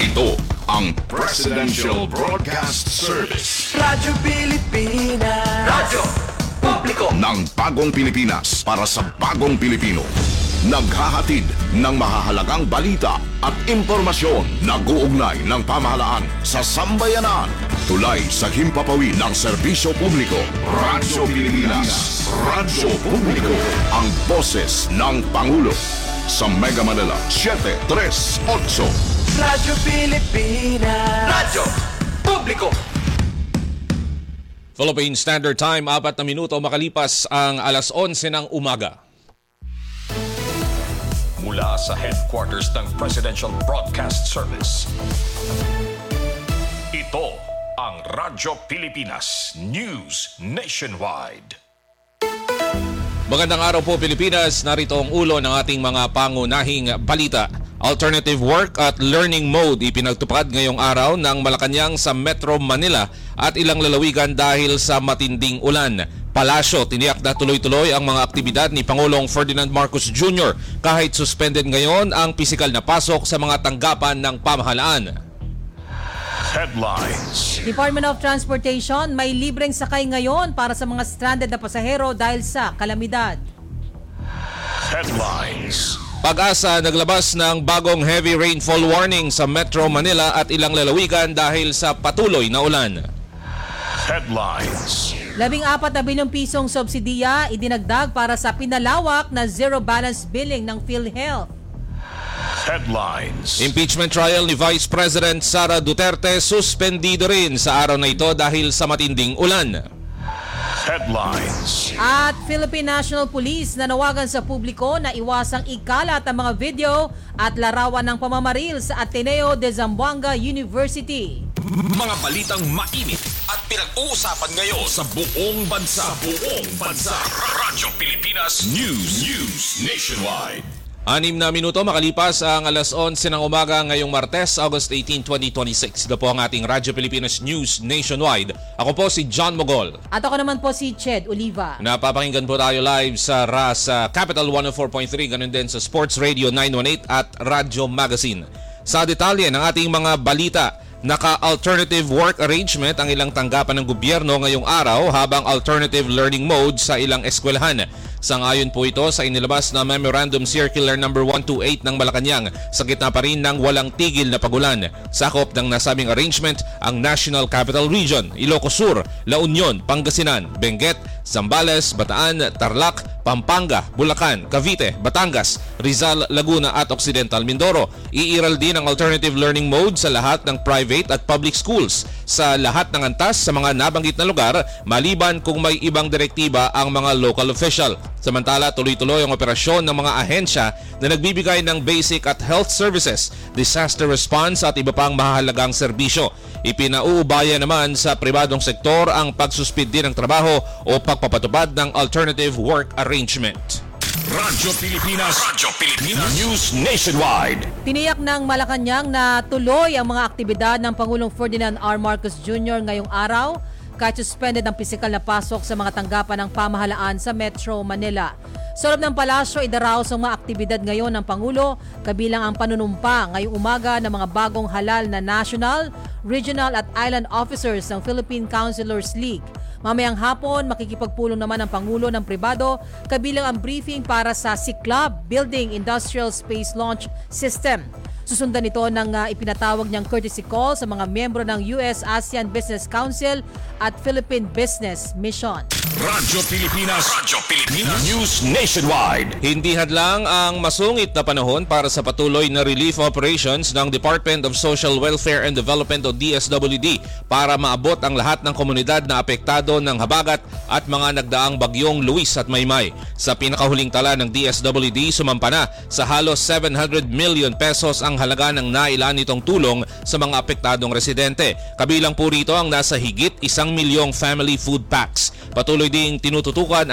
Ito ang Presidential Broadcast Service. Radyo Pilipinas. Radyo Publiko ng bagong Pilipinas para sa bagong Pilipino. Naghahatid ng mahahalagang balita at impormasyon na guugnay ng pamahalaan sa sambayanan. Tulay sa himpapawid ng serbisyo publiko. Radyo Pilipinas. Radyo Publiko. Ang boses ng Pangulo. Sa Mega Manila, 738. Radyo Pilipinas. Radyo Publiko. Philippine Standard Time, 4 na minuto makalipas ang alas 11 ng umaga. Mula sa headquarters ng Presidential Broadcast Service, ito ang Radyo Pilipinas News Nationwide. Magandang araw po Pilipinas, narito ang ulo ng ating mga pangunahing balita. Alternative work at learning mode ipinagtupad ngayong araw ng Malacanang sa Metro Manila at ilang lalawigan dahil sa matinding ulan. Palasyo, tiniyak na tuloy-tuloy ang mga aktibidad ni Pangulong Ferdinand Marcos Jr. kahit suspended ngayon ang pisikal na pasok sa mga tanggapan ng pamahalaan. Headlines. Department of Transportation may libreng sakay ngayon para sa mga stranded na pasahero dahil sa kalamidad. Headlines. Pag-asa naglabas ng bagong heavy rainfall warning sa Metro Manila at ilang lalawigan dahil sa patuloy na ulan. Headlines. 14 bilyong pisong subsidiya idinagdag para sa pinalawak na zero balance billing ng PhilHealth. Headlines. Impeachment trial ni Vice President Sara Duterte suspendido rin sa araw na ito dahil sa matinding ulan. Headlines. At Philippine National Police nanawagan sa publiko na iwasang ikalat ang mga video at larawan ng pamamaril sa Ateneo de Zamboanga University. Mga balitang mainit at pinag-uusapan ngayon sa buong bansa. Radyo Pilipinas News Nationwide. 6 na minuto makalipas ang alas 11 ng umaga ngayong Martes, August 18, 2026. Ito po ang ating Radyo Pilipinas News Nationwide. Ako po si John Mogol. At ako naman po si Ched Oliva. Napapakinggan po tayo live sa Capital 104.3, ganun din sa Sports Radio 918 at Radyo Magazine. Sa detalye ng ating mga balita, naka-alternative work arrangement ang ilang tanggapan ng gobyerno ngayong araw habang alternative learning mode sa ilang eskwelahan. Sangayon po ito sa inilabas na Memorandum Circular No. 128 ng Malacanang sa gitna pa rin ng walang tigil na pagulan. Sakop ng nasabing arrangement ang National Capital Region, Ilocos Sur, La Union, Pangasinan, Benguet, Zambales, Bataan, Tarlac, Pampanga, Bulacan, Cavite, Batangas, Rizal, Laguna at Occidental Mindoro. Iiral din ang alternative learning mode sa lahat ng private at public schools sa lahat ng antas sa mga nabanggit na lugar maliban kung may ibang direktiba ang mga local official. Samantala, tuloy-tuloy ang operasyon ng mga ahensya na nagbibigay ng basic at health services, disaster response at iba pang mahalagang serbisyo. Ipinauubaya naman sa pribadong sektor ang pagsuspid din ng trabaho o pagpapatupad ng alternative work arrangement. Radyo Pilipinas News Nationwide. Tiniyak ng Malacanang na tuloy ang mga aktibidad ng Pangulong Ferdinand R. Marcos Jr. ngayong araw kahit suspended ang pisikal na pasok sa mga tanggapan ng pamahalaan sa Metro Manila. Sa loob ng palasyo, idaraos ang mga aktibidad ngayon ng Pangulo, kabilang ang panunumpa ngayong umaga ng mga bagong halal na national, regional at island officers ng Philippine Councilors League. Mamayang hapon, makikipagpulong naman ang Pangulo ng pribado, kabilang ang briefing para sa SICLAB Building Industrial Space Launch System. Susundan ito ng ipinatawag niyang courtesy call sa mga miyembro ng US-ASEAN Business Council at Philippine Business Mission. Radyo Pilipinas News Nationwide. Hindi hadlang ang masungit na panahon para sa patuloy na relief operations ng Department of Social Welfare and Development o DSWD para maabot ang lahat ng komunidad na apektado ng habagat at mga nagdaang bagyong Luis at Maymay. Sa pinakahuling tala ng DSWD, sumampa na sa halos 700 million pesos ang halaga ng nailaan nitong tulong sa mga apektadong residente. Kabilang po rito ang nasa higit 1 milyong family food packs. Patuloy ding tinututukan